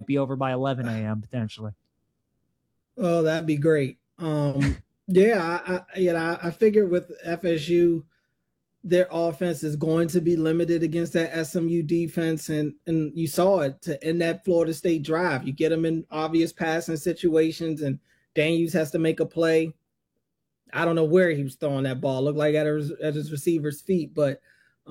be over by 11 a.m. potentially. Oh, that'd be great. I figured with FSU, their offense is going to be limited against that SMU defense, and you saw it to end that Florida State drive. You get them in obvious passing situations, and Daniels has to make a play. I don't know where he was throwing that ball. Looked like at his receiver's feet, but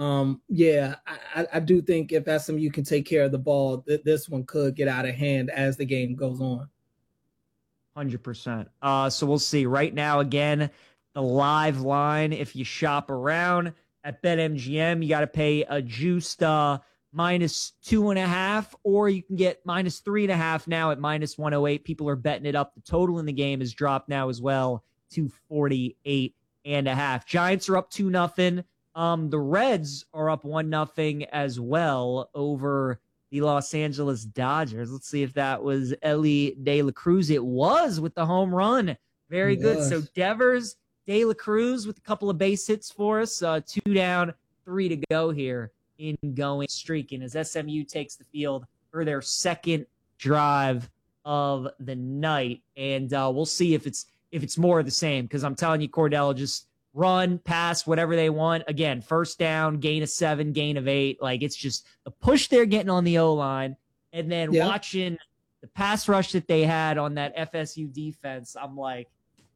I do think if SMU can take care of the ball, this one could get out of hand as the game goes on. 100%. So we'll see. Right now, again, the live line, if you shop around at BetMGM, you got to pay a juiced -2.5, or you can get -3.5 now at -108. People are betting it up. The total in the game has dropped now as well to 48.5. Giants are up 2-0. The Reds are up 1-0 as well over the Los Angeles Dodgers. Let's see if that was Elly De La Cruz. It was, with the home run. Very good. So Devers, De La Cruz with a couple of base hits for us. 2 down, 3 to go here in going streaking as SMU takes the field for their second drive of the night. And we'll see if it's more of the same, because I'm telling you, Cordell, just run, pass, whatever they want. Again, first down, gain of 7, gain of 8. Like, it's just the push they're getting on the O-line. And then watching the pass rush that they had on that FSU defense, I'm like,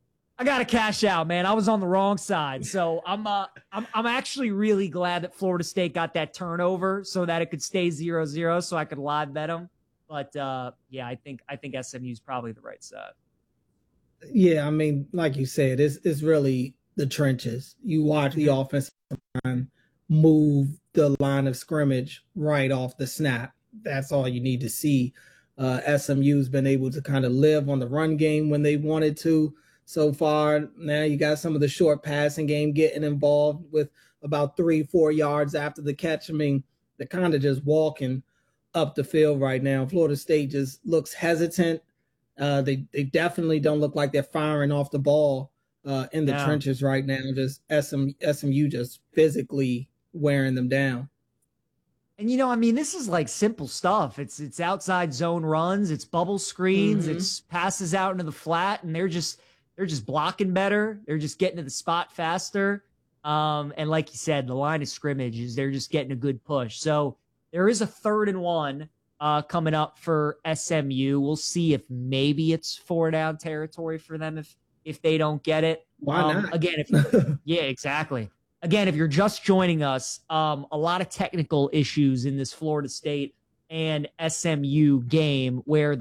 I got to cash out, man. I was on the wrong side. So I'm actually really glad that Florida State got that turnover so that it could stay 0-0 so I could live bet them. But I think SMU is probably the right side. Yeah, I mean, like you said, it's really the trenches. You watch the offensive line move the line of scrimmage right off the snap. That's all you need to see. SMU's been able to kind of live on the run game when they wanted to so far. Now you got some of the short passing game getting involved with about 3-4 yards after the catch. I mean, they're kind of just walking up the field right now. Florida State just looks hesitant. They definitely don't look like they're firing off the ball in the trenches right now. Just SMU just physically wearing them down. And, I mean, this is like simple stuff. It's outside zone runs, it's bubble screens, it's passes out into the flat, and they're just blocking better. They're just getting to the spot faster. And like you said, the line of scrimmage is they're just getting a good push. So there is a 3rd and 1 coming up for SMU. We'll see if maybe it's 4 down territory for them if they don't get it. Why not? Again, exactly. Again, if you're just joining us, a lot of technical issues in this Florida State and SMU game where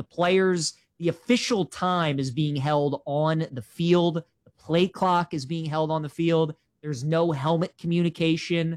the official time is being held on the field. The play clock is being held on the field. There's no helmet communication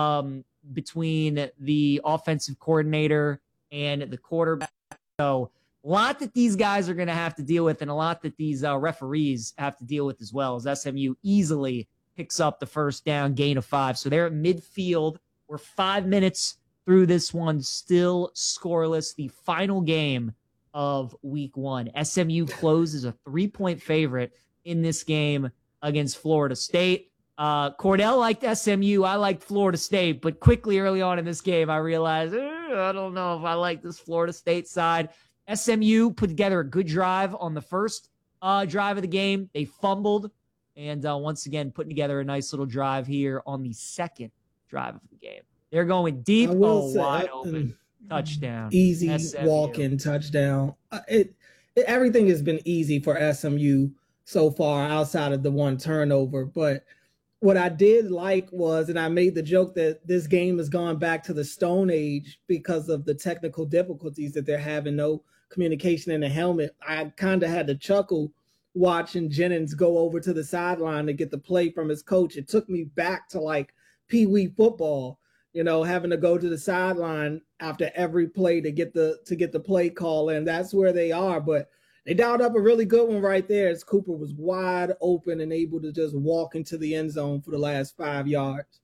between the offensive coordinator and the quarterback. So a lot that these guys are going to have to deal with, and a lot that these referees have to deal with as well, as SMU easily picks up the first down, gain of 5. So they're at midfield. We're 5 minutes through this one, still scoreless. The final game of week 1. SMU closes a 3-point favorite in this game against Florida State. Cordell liked SMU. I liked Florida State, but quickly early on in this game, I realized, I don't know if I like this Florida State side. SMU put together a good drive on the first drive of the game. They fumbled, and once again, putting together a nice little drive here on the second drive of the game. They're going deep, wide open. Touchdown. Easy walk-in touchdown. Everything has been easy for SMU so far outside of the one turnover. But what I did like was, and I made the joke that this game has gone back to the Stone Age because of the technical difficulties that they're having, no communication in the helmet. I kind of had to chuckle watching Jennings go over to the sideline to get the play from his coach. It took me back to like Pee Wee football, having to go to the sideline after every play to get the play call in. That's where they are, but they dialed up a really good one right there as Cooper was wide open and able to just walk into the end zone for the last 5 yards.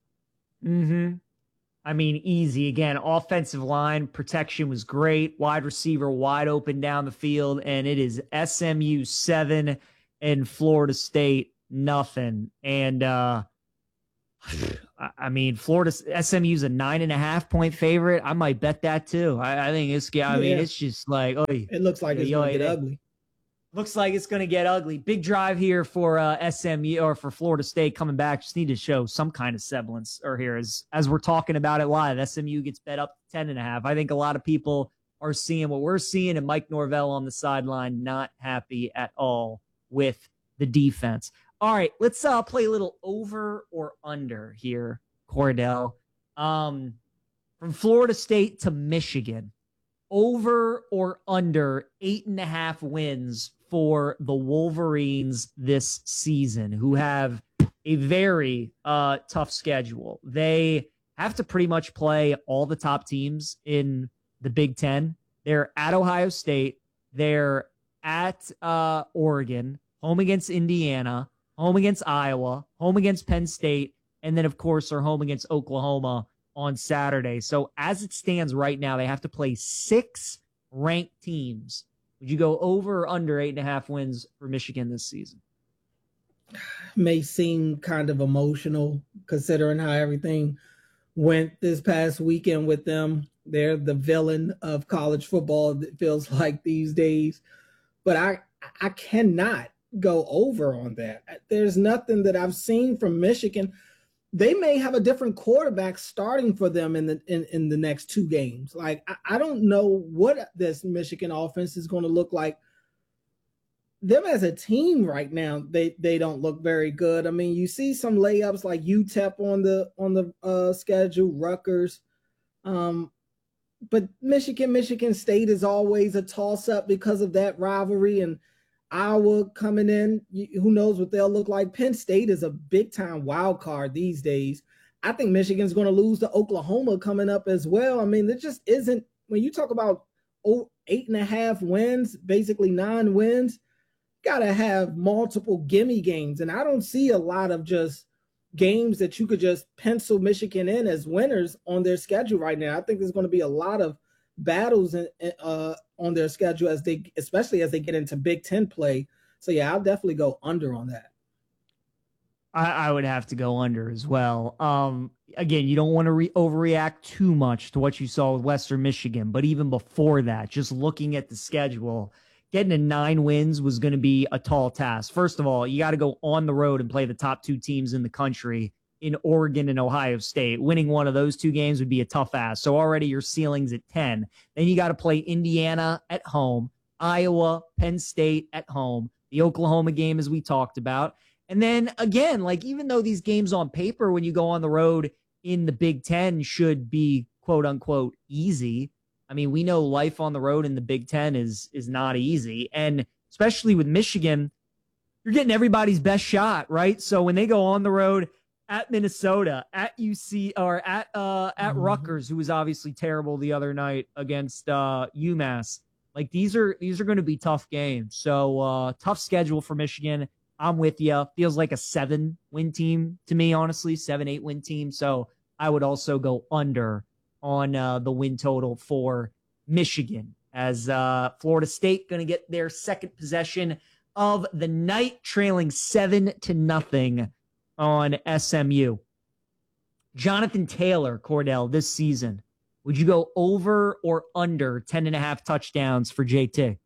I mean, easy. Again, offensive line protection was great. Wide receiver wide open down the field, and it is SMU 7 and Florida State nothing. And I mean, Florida SMU's a 9.5 point favorite. I might bet that too. I think it's. I mean, Yeah, it's just like, oh, it looks like it's going to get ugly. Looks like it's going to get ugly. Big drive here for SMU or for Florida State coming back. Just need to show some kind of semblance or here as we're talking about it live. SMU gets bet up 10.5. I think a lot of people are seeing what we're seeing, and Mike Norvell on the sideline not happy at all with the defense. All right, let's play a little over or under here, Cordell. From Florida State to Michigan, over or under 8.5 wins for the Wolverines this season, who have a very tough schedule. They have to pretty much play all the top teams in the Big Ten. They're at Ohio State. They're at Oregon, home against Indiana, home against Iowa, home against Penn State, and then, of course, are home against Oklahoma on Saturday. So as it stands right now, they have to play 6 ranked teams. Would you go over or under 8.5 wins for Michigan this season? May seem kind of emotional considering how everything went this past weekend with them. They're the villain of college football, it feels like these days. But I cannot go over on that. There's nothing that I've seen from Michigan. They may have a different quarterback starting for them in the next 2 games. Like, I don't know what this Michigan offense is going to look like. Them as a team right now, they don't look very good. I mean, you see some layups like UTEP on the schedule, Rutgers, but Michigan State is always a toss up because of that rivalry, and Iowa coming in, who knows what they'll look like. Penn State is a big time wild card these days. I think Michigan's going to lose to Oklahoma coming up as well. I mean, there just isn't, when you talk about 8.5 wins, basically 9 wins, got to have multiple gimme games. And I don't see a lot of just games that you could just pencil Michigan in as winners on their schedule right now. I think there's going to be a lot of battles on their schedule especially as they get into Big Ten play. So yeah, I'll definitely go under on that. I would have to go under as well. Again, you don't want to overreact too much to what you saw with Western Michigan, but even before that, just looking at the schedule, getting to 9 wins was going to be a tall task. First of all, you got to go on the road and play the top 2 teams in the country in Oregon and Ohio State. Winning one of those 2 games would be a tough ask. So already your ceiling's at 10. Then you got to play Indiana at home, Iowa, Penn State at home, the Oklahoma game, as we talked about. And then again, like, even though these games on paper, when you go on the road in the Big Ten, should be quote unquote easy. I mean, we know life on the road in the Big Ten is not easy. And especially with Michigan, you're getting everybody's best shot, right? So when they go on the road at Minnesota, at UC, or at Rutgers, who was obviously terrible the other night against UMass, like, these are going to be tough games. So tough schedule for Michigan. I'm with you. Feels like a 7-win team to me, honestly, 7-8 win team. So I would also go under on the win total for Michigan, as Florida State going to get their second possession of the night, trailing 7-0 on SMU. Jonathan Taylor, Cordell, this season, would you go over or under 10.5 touchdowns for JT?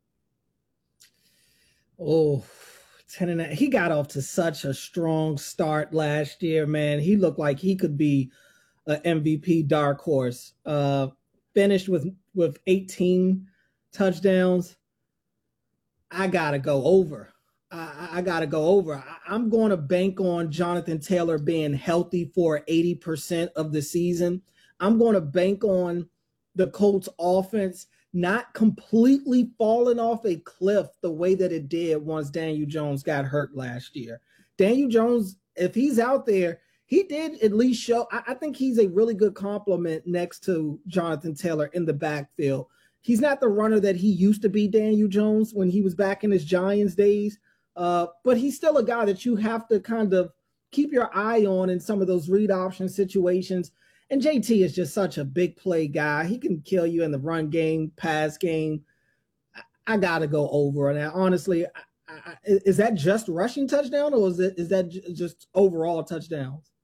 Oh, 10.5. He got off to such a strong start last year, man. He looked like he could be an MVP dark horse. Finished with 18 touchdowns. I gotta go over. I gotta go over. I'm going to bank on Jonathan Taylor being healthy for 80% of the season. I'm going to bank on the Colts offense not completely falling off a cliff the way that it did once Daniel Jones got hurt last year. Daniel Jones, if he's out there, he did at least show. I think he's a really good complement next to Jonathan Taylor in the backfield. He's not the runner that he used to be, Daniel Jones, when he was back in his Giants days. But he's still a guy that you have to kind of keep your eye on in some of those read option situations. And JT is just such a big play guy. He can kill you in the run game, pass game. I got to go over on that. Honestly, is that just rushing touchdown, or is that just overall touchdowns?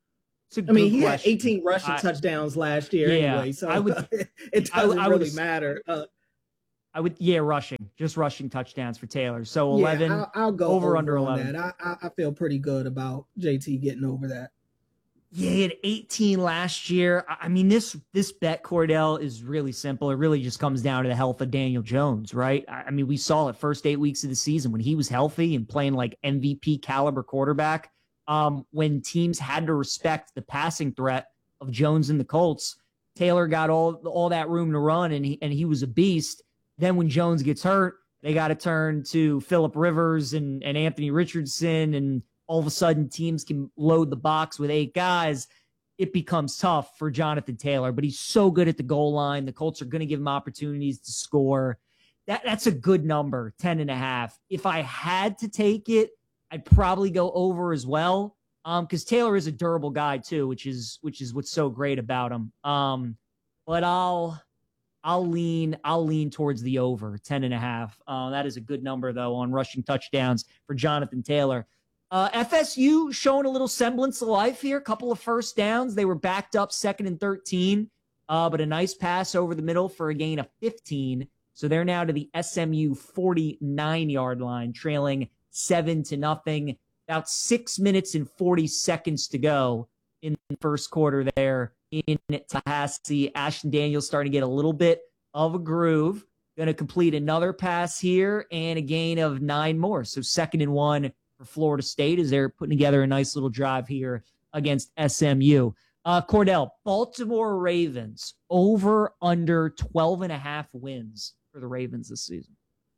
It's a I mean, good he had question. 18 rushing touchdowns last year yeah, anyway, so I would, it doesn't really matter. yeah, just rushing touchdowns for Taylor. So Yeah, 11, I'll go over under on 11. that. I feel pretty good about JT getting over that. Yeah, he had 18 last year. I mean, this bet, Cordell, is really simple. It really just comes down to the health of Daniel Jones, right? I mean, we saw it first 8 weeks of the season when he was healthy and playing like MVP caliber quarterback. When teams had to respect the passing threat of Jones and the Colts, Taylor got all that room to run, and he was a beast. Then when Jones gets hurt, they got to turn to Phillip Rivers and Anthony Richardson, and all of a sudden teams can load the box with 8 guys. It becomes tough for Jonathan Taylor, but he's so good at the goal line. The Colts are going to give him opportunities to score. That's a good number, 10.5. If I had to take it, I'd probably go over as well. Because Taylor is a durable guy too, which is what's so great about him. But I'll lean towards the over, 10.5. That is a good number though on rushing touchdowns for Jonathan Taylor. FSU showing a little semblance of life here. A couple of first downs. They were backed up 2nd and 13, but a nice pass over the middle for a gain of 15. So they're now to the SMU 49-yard line, trailing 7-0. About 6 minutes and 40 seconds to go in the first quarter there in Tallahassee. Ashton Daniels starting to get a little bit of a groove. Going to complete another pass here and a gain of 9 more. So 2nd and 1 for Florida State as they're putting together a nice little drive here against SMU. Cordell, Baltimore Ravens, over under 12.5 wins for the Ravens this season.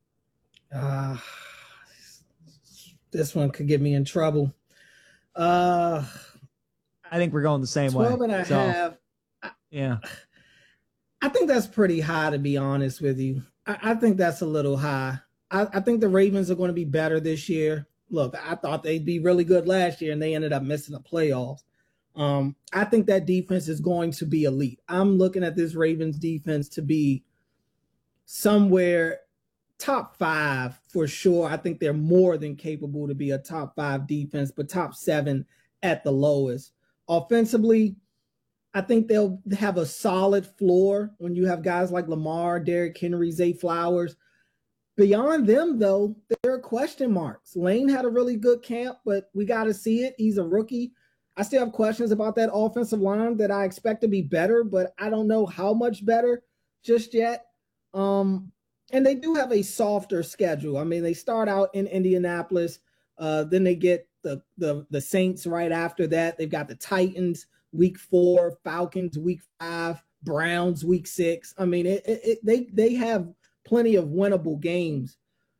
This one could get me in trouble. I think we're going the same 12 way. 12 and a half. Yeah. I think that's pretty high, to be honest with you. I think that's a little high. I think the Ravens are going to be better this year. Look, I thought they'd be really good last year, and they ended up missing the playoffs. I think that defense is going to be elite. I'm looking at this Ravens defense to be somewhere top 5 for sure. I think they're more than capable to be a top 5 defense, but top 7 at the lowest. Offensively, I think they'll have a solid floor when you have guys like Lamar, Derrick Henry, Zay Flowers. Beyond them, though, there are question marks. Lane had a really good camp, but we got to see it. He's a rookie. I still have questions about that offensive line that I expect to be better, but I don't know how much better just yet. And they do have a softer schedule. I mean, they start out in Indianapolis, then they get the Saints right after that. They've got the Titans week 4, Falcons week 5, Browns week 6. I mean, they have plenty of winnable games.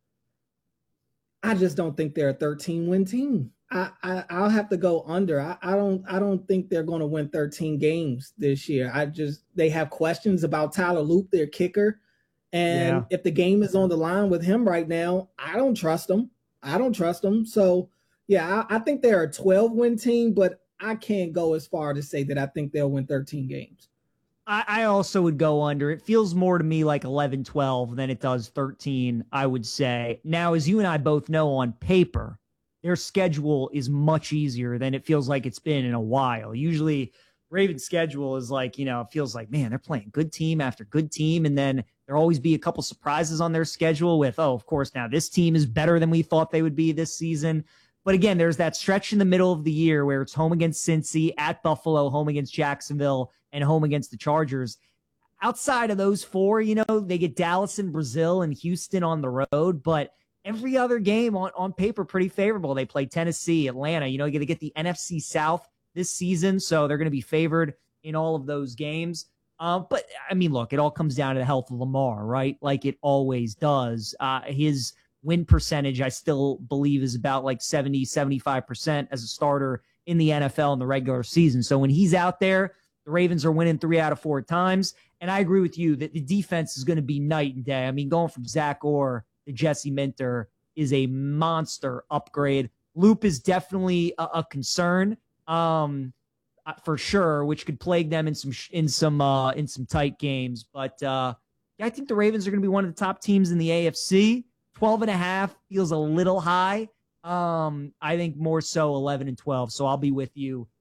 I just don't think they're a 13-win team. I'll have to go under. I don't think they're going to win 13 games this year. They have questions about Tyler Loop, their kicker. And if the game is on the line with him right now, I don't trust them. So, yeah, I think they're a 12-win team, but I can't go as far to say that I think they'll win 13 games. I also would go under. It feels more to me like 11, 12 than it does 13, I would say. Now, as you and I both know on paper, their schedule is much easier than it feels like it's been in a while. Usually, Ravens' schedule is like, it feels like, man, they're playing good team after good team, and then there'll always be a couple surprises on their schedule with, of course, now this team is better than we thought they would be this season. But again, there's that stretch in the middle of the year where it's home against Cincy, at Buffalo, home against Jacksonville, and home against the Chargers. Outside of those 4, they get Dallas and Brazil and Houston on the road, but every other game on paper pretty favorable. They play Tennessee, Atlanta. You're going to get the NFC South this season, so they're going to be favored in all of those games. But, I mean, look, it all comes down to the health of Lamar, right? Like it always does. His win percentage, I still believe, is about like 70, 75% as a starter in the NFL in the regular season. So when he's out there, the Ravens are winning 3 out of 4 times. And I agree with you that the defense is going to be night and day. I mean, going from Zach Orr to Jesse Minter is a monster upgrade. Loop is definitely a concern, for sure, which could plague them in some tight games. But I think the Ravens are going to be one of the top teams in the AFC. 12.5 feels a little high. I think more so 11 and 12. So I'll be with you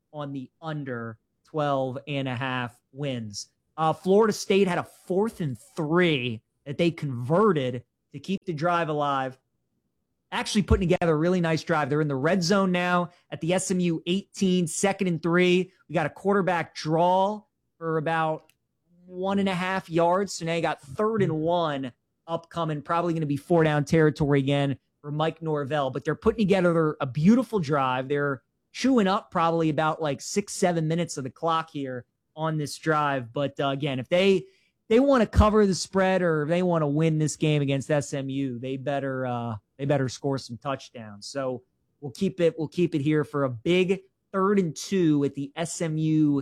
on the under 12.5 wins. Florida State had a 4th and 3 that they converted to keep the drive alive. Actually putting together a really nice drive. They're in the red zone now at the SMU 18, 2nd and 3. We got a quarterback draw for about 1.5 yards. So now you got 3rd and 1 upcoming, probably going to be 4-down territory again for Mike Norvell. But they're putting together a beautiful drive. They're chewing up probably about like 6-7 minutes of the clock here on this drive. But again, if they want to cover the spread or they want to win this game against SMU, they better score some touchdowns. So we'll keep it here for a big 3rd and 2 at the SMU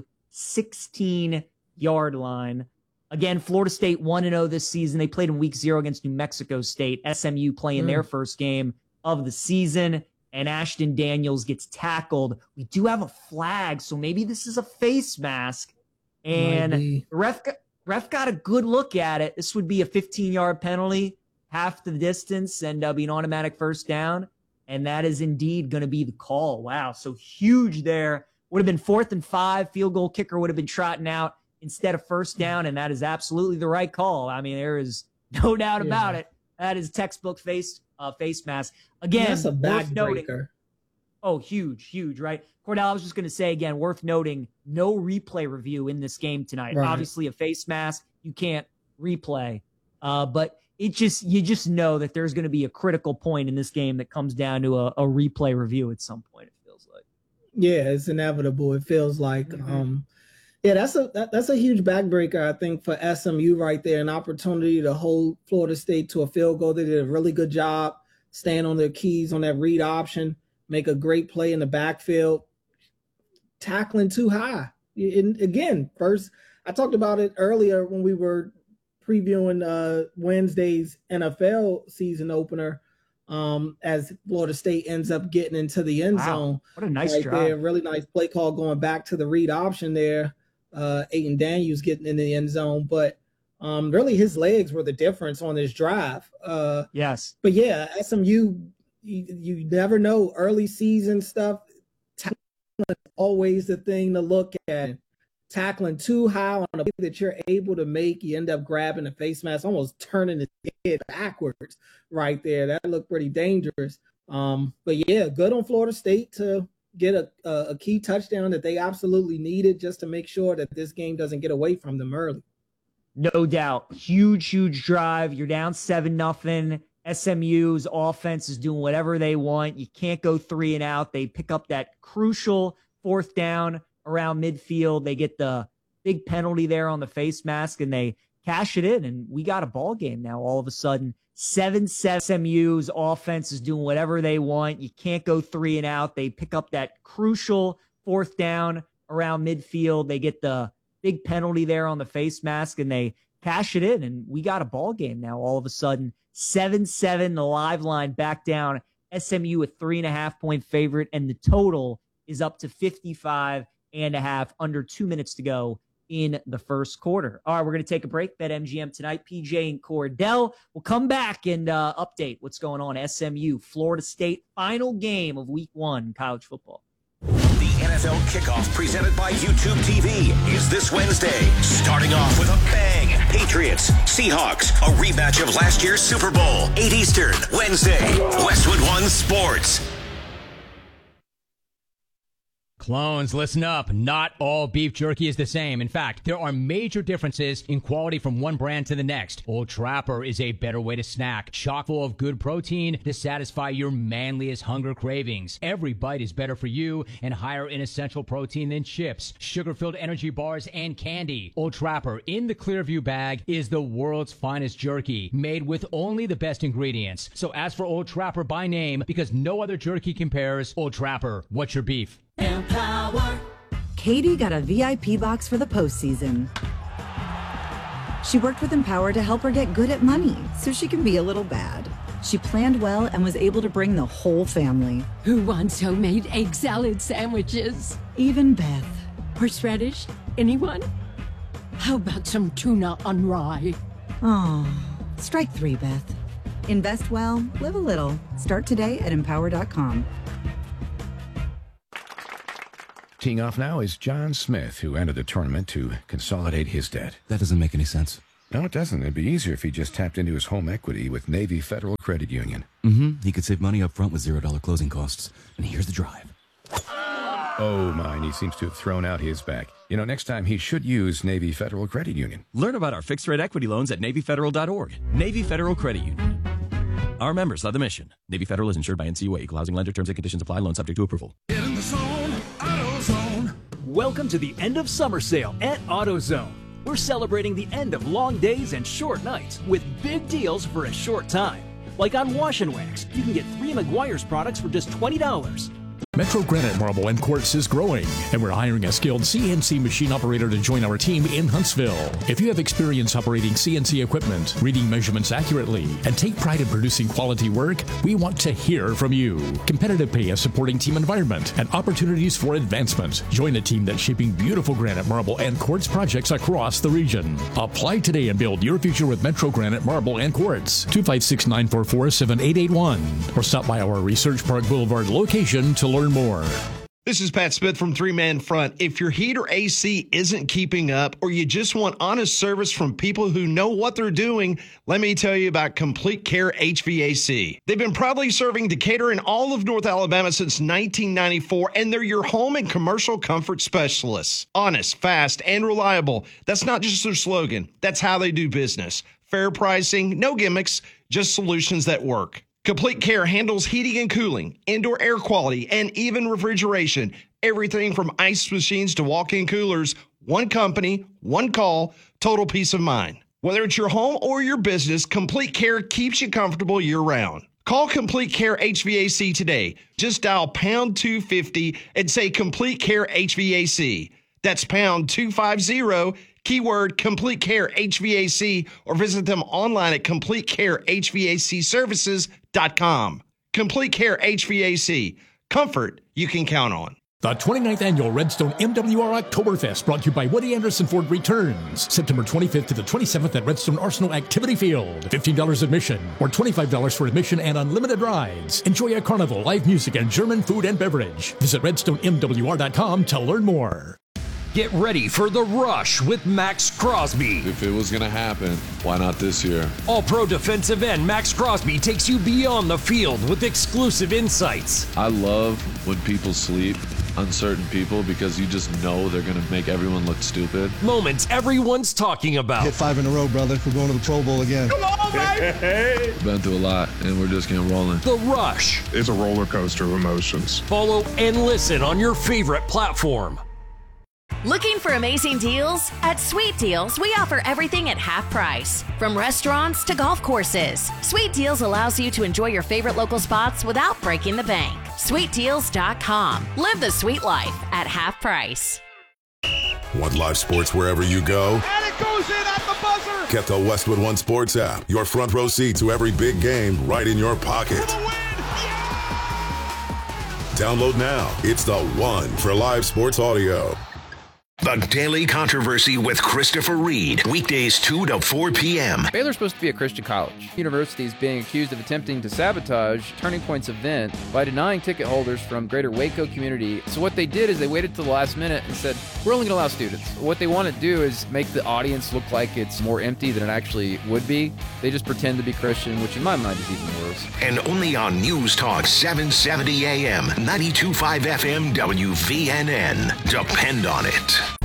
16-yard line. Again, Florida State 1-0 this season. They played in week 0 against New Mexico State. SMU playing their first game of the season, and Ashton Daniels gets tackled. We do have a flag, so maybe this is a face mask. And the ref got a good look at it. This would be a 15-yard penalty, half the distance, and be an automatic first down. And that is indeed going to be the call. Wow, so huge there. Would have been 4th and 5. Field goal kicker would have been trotting out instead of first down, and that is absolutely the right call. I mean, there is no doubt about it. That is textbook face mask. Again, that's a backbreaker. Oh, huge, right? Cordell, I was just going to say again, worth noting, no replay review in this game tonight. Right. Obviously, a face mask, you can't replay. But you just know that there's going to be a critical point in this game that comes down to a replay review at some point, it feels like. Yeah, it's inevitable. It feels like yeah, that's a huge backbreaker, I think, for SMU right there. An opportunity to hold Florida State to a field goal. They did a really good job staying on their keys on that read option, make a great play in the backfield, tackling too high. And again, first, I talked about it earlier when we were previewing Wednesday's NFL season opener, as Florida State ends up getting into the end zone. What a nice drive. There. Really nice play call going back to the read option there. Aiden Daniels getting in the end zone, but really his legs were the difference on this drive. Yes. But yeah, SMU, you never know. Early season stuff, tackling is always the thing to look at. Tackling too high on a play that you're able to make, you end up grabbing the face mask, almost turning his head backwards right there. That looked pretty dangerous. But yeah, good on Florida State to get a key touchdown that they absolutely needed just to make sure that this game doesn't get away from them early. No doubt. Huge drive. You're down 7-0. SMU's offense is doing whatever they want. You can't go 3 and out. They pick up that crucial 4th down around midfield. They get the big penalty there on the face mask, and they cash it in, and we got a ball game now all of a sudden. 7-7. SMU's offense is doing whatever they want. You can't go 3 and out. They pick up that crucial 4th down around midfield. They get the big penalty there on the face mask, and they cash it in, and we got a ball game now all of a sudden. 7-7, the live line back down. SMU a 3.5-point favorite, and the total is up to 55.5, under 2 minutes to go in the first quarter. All right, we're going to take a break. BetMGM tonight. PJ and Cordell will come back and update what's going on. SMU, Florida State, final game of week 1 college football. The NFL kickoff presented by YouTube TV is this Wednesday. Starting off with a bang. Patriots, Seahawks, a rematch of last year's Super Bowl. 8 Eastern, Wednesday. Westwood One Sports. Clones, listen up. Not all beef jerky is the same. In fact, there are major differences in quality from one brand to the next. Old Trapper is a better way to snack, chock full of good protein to satisfy your manliest hunger cravings. Every bite is better for you and higher in essential protein than chips, sugar-filled energy bars, and candy. Old Trapper in the Clearview bag is the world's finest jerky, made with only the best ingredients. So ask for Old Trapper by name because no other jerky compares. Old Trapper, what's your beef? Empower. Katie got a VIP box for the postseason. She worked with Empower to help her get good at money so she can be a little bad. She planned well and was able to bring the whole family. Who wants homemade egg salad sandwiches? Even Beth. Horseradish? Anyone? How about some tuna on rye? Oh, strike 3, Beth. Invest well, live a little. Start today at Empower.com. Teeing off now is John Smith, who entered the tournament to consolidate his debt. That doesn't make any sense. No, it doesn't. It'd be easier if he just tapped into his home equity with Navy Federal Credit Union. He could save money up front with $0 closing costs. And here's the drive. Oh, mine. He seems to have thrown out his back. You know, next time he should use Navy Federal Credit Union. Learn about our fixed-rate equity loans at NavyFederal.org. Navy Federal Credit Union. Our members love the mission. Navy Federal is insured by NCUA. Equal housing lender. Terms and conditions apply. Loan subject to approval. Get in the zone. AutoZone. Welcome to the end of summer sale at AutoZone. We're celebrating the end of long days and short nights with big deals for a short time. Like on Wash and Wax, you can get 3 Meguiar's products for just $20. Metro Granite Marble and Quartz is growing, and we're hiring a skilled CNC machine operator to join our team in Huntsville. If you have experience operating CNC equipment, reading measurements accurately, and take pride in producing quality work, we want to hear from you. Competitive pay, a supporting team environment, and opportunities for advancement. Join a team that's shaping beautiful granite, marble, and quartz projects across the region. Apply today and build your future with Metro Granite Marble and Quartz. 256-944-7881. Or stop by our Research Park Boulevard location to learn more. This is Pat Smith from 3-Man Front. If your heat or AC isn't keeping up, or you just want honest service from people who know what they're doing, let me tell you about Complete Care HVAC. They've been proudly serving Decatur and all of North Alabama since 1994, and they're your home and commercial comfort specialists. Honest, fast, and reliable. That's not just their slogan. That's how they do business. Fair pricing, no gimmicks, just solutions that work. Complete Care handles heating and cooling, indoor air quality, and even refrigeration. Everything from ice machines to walk-in coolers. One company, one call, total peace of mind. Whether it's your home or your business, Complete Care keeps you comfortable year-round. Call Complete Care HVAC today. Just dial pound 250 and say Complete Care HVAC. That's pound 250, keyword Complete Care HVAC, or visit them online at CompleteCareHVACservices.com. Complete Care HVAC. Comfort you can count on. The 29th Annual Redstone MWR Oktoberfest, brought to you by Woody Anderson Ford, returns September 25th to the 27th at Redstone Arsenal Activity Field. $15 admission or $25 for admission and unlimited rides. Enjoy a carnival, live music, and German food and beverage. Visit RedstoneMWR.com to learn more. Get ready for The Rush with Max Crosby. If it was going to happen, why not this year? All-pro defensive end Max Crosby takes you beyond the field with exclusive insights. I love when people sleep, uncertain people, because you just know they're going to make everyone look stupid. Moments everyone's talking about. Hit 5 in a row, brother. We're going to the Pro Bowl again. Come on, baby! Been through a lot, and we're just getting rolling. The Rush. It's a roller coaster of emotions. Follow and listen on your favorite platform. Looking for amazing deals? At Sweet Deals, we offer everything at half price. From restaurants to golf courses, Sweet Deals allows you to enjoy your favorite local spots without breaking the bank. SweetDeals.com. Live the sweet life at half price. Want live sports wherever you go? And it goes in at the buzzer! Get the Westwood One Sports app. Your front row seat to every big game right in your pocket. For the win! Yeah! Download now. It's the one for live sports audio. The Daily Controversy with Christopher Reed. Weekdays 2 to 4 p.m. Baylor's supposed to be a Christian college. University is being accused of attempting to sabotage Turning Point's event by denying ticket holders from greater Waco community. So what they did is they waited till the last minute and said, we're only going to allow students. What they want to do is make the audience look like it's more empty than it actually would be. They just pretend to be Christian, which in my mind is even worse. And only on News Talk 770 AM, 92.5 FM, WVNN. Depend on it.